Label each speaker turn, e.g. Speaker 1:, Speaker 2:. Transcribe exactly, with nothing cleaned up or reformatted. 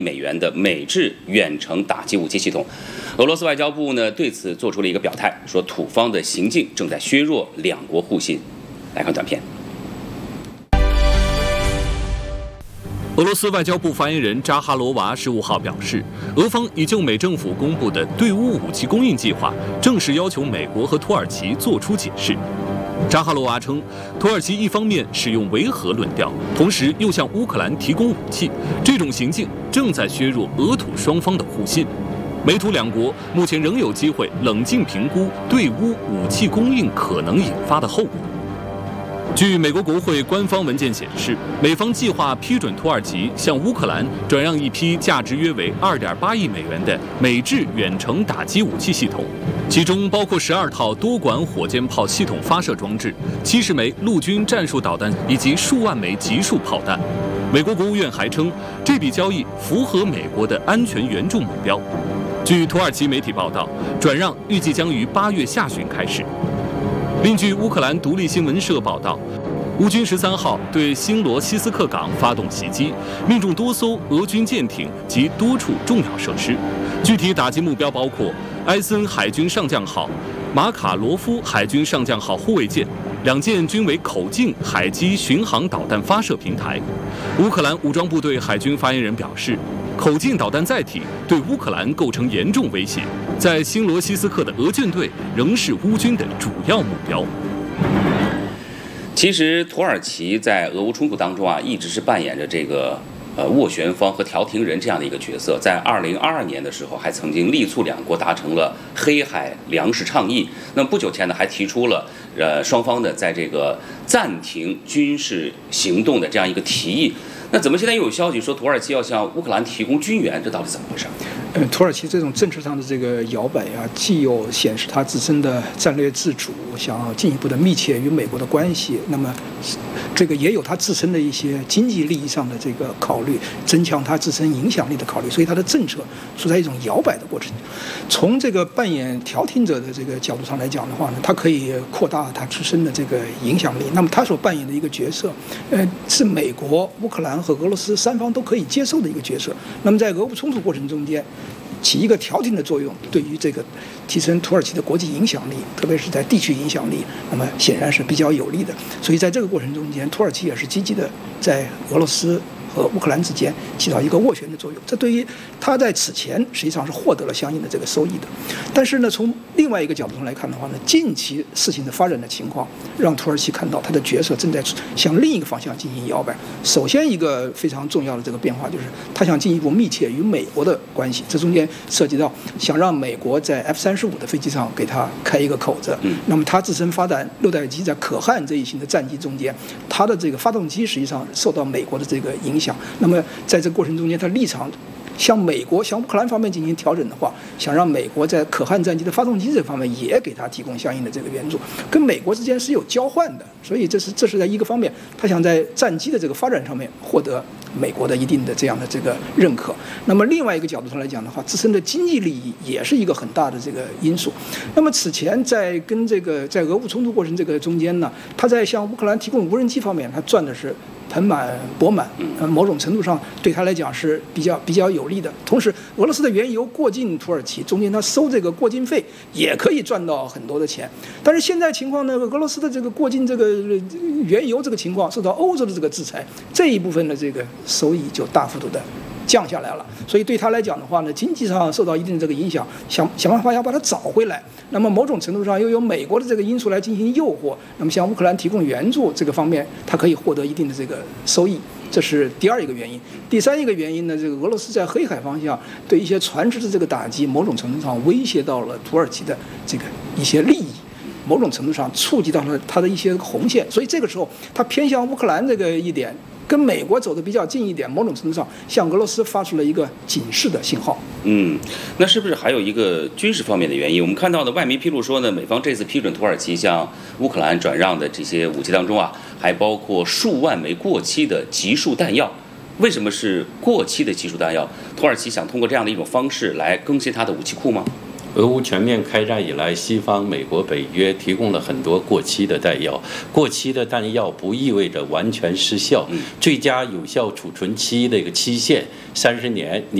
Speaker 1: 美元的美制远程打击武器系统。俄罗斯外交部呢对此做出了一个表态，说土方的行径正在削弱两国互信。来看短片。
Speaker 2: 俄罗斯外交部发言人扎哈罗娃十五号表示，俄方已就美政府公布的对乌武器供应计划正式要求美国和土耳其作出解释。扎哈罗娃称，土耳其一方面使用维和论调，同时又向乌克兰提供武器，这种行径正在削弱俄土双方的互信。美土两国目前仍有机会冷静评估对乌武器供应可能引发的后果。据美国国会官方文件显示，美方计划批准土耳其向乌克兰转让一批价值约为 二点八亿美元的美制远程打击武器系统，其中包括十二套多管火箭炮系统发射装置、七十枚陆军战术导弹以及数万枚集束炮弹。美国国务院还称，这笔交易符合美国的安全援助目标。据土耳其媒体报道，转让预计将于八月下旬开始。另据乌克兰独立新闻社报道，乌军十三号对新罗西斯克港发动袭击，命中多艘俄军舰艇及多处重要设施。具体打击目标包括埃森海军上将号、马卡罗夫海军上将号护卫舰，两舰均为口径海基巡航导弹发射平台。乌克兰武装部队海军发言人表示，口径导弹载体对乌克兰构成严重威胁，在新罗西斯克的俄舰队仍是乌军的主要目标。
Speaker 1: 其实，土耳其在俄乌冲突当中啊，一直是扮演着这个呃斡旋方和调停人这样的一个角色。在二零二二年的时候，还曾经力促两国达成了黑海粮食倡议。那么不久前呢，还提出了呃双方的在这个暂停军事行动的这样一个提议。那怎么现在又有消息说土耳其要向乌克兰提供军援？这到底怎么回事？
Speaker 3: 呃，土耳其这种政治上的这个摇摆啊，既有显示它自身的战略自主，想要进一步的密切与美国的关系，那么这个也有它自身的一些经济利益上的这个考虑，增强它自身影响力的考虑，所以它的政策处在一种摇摆的过程。从这个扮演调停者的这个角度上来讲的话呢，它可以扩大它自身的这个影响力。那么它所扮演的一个角色，呃，是美国、乌克兰和俄罗斯三方都可以接受的一个角色。那么在俄乌冲突过程中间，起一个调停的作用，对于这个提升土耳其的国际影响力，特别是在地区影响力，那么显然是比较有利的。所以在这个过程中间，土耳其也是积极的在俄罗斯和乌克兰之间起到一个斡旋的作用，这对于他在此前实际上是获得了相应的这个收益的。但是呢，从另外一个角度上来看的话呢，近期事情的发展的情况让土耳其看到他的角色正在向另一个方向进行摇摆。首先一个非常重要的这个变化就是他想进一步密切与美国的关系，这中间涉及到想让美国在 F 三十五的飞机上给他开一个口子。那么他自身发展六代机在可汗这一型的战机中间，他的这个发动机实际上受到美国的这个影响。那么在这个过程中间，他立场向美国、向乌克兰方面进行调整的话，想让美国在可汗战机的发动机这方面也给他提供相应的这个援助，跟美国之间是有交换的。所以这是这是在一个方面，他想在战机的这个发展上面获得美国的一定的这样的这个认可。那么另外一个角度上来讲的话，自身的经济利益也是一个很大的这个因素。那么此前在跟这个在俄乌冲突过程这个中间呢，他在向乌克兰提供无人机方面，他赚的是盆满钵满，呃，某种程度上对他来讲是比较比较有利的。同时，俄罗斯的原油过境土耳其，中间他收这个过境费也可以赚到很多的钱。但是现在情况呢，俄罗斯的这个过境这个原油这个情况受到欧洲的这个制裁，这一部分的这个收益就大幅度的降下来了。所以对他来讲的话呢，经济上受到一定这个影响，想想办法要把它找回来。那么某种程度上又有美国的这个因素来进行诱惑，那么向乌克兰提供援助这个方面，它可以获得一定的这个收益。这是第二一个原因。第三一个原因呢，这个俄罗斯在黑海方向对一些船只的这个打击，某种程度上威胁到了土耳其的这个一些利益，某种程度上触及到了它的一些红线。所以这个时候，它偏向乌克兰这个一点，跟美国走得比较近一点，某种程度上向俄罗斯发出了一个警示的信号。
Speaker 1: 嗯，那是不是还有一个军事方面的原因？我们看到的外媒披露说呢，美方这次批准土耳其向乌克兰转让的这些武器当中啊，还包括数万枚过期的集束弹药。为什么是过期的集束弹药？土耳其想通过这样的一种方式来更新它的武器库吗？
Speaker 4: 俄乌全面开战以来，西方、美国、北约提供了很多过期的弹药。过期的弹药不意味着完全失效，最佳有效储存期的一个期限三十年。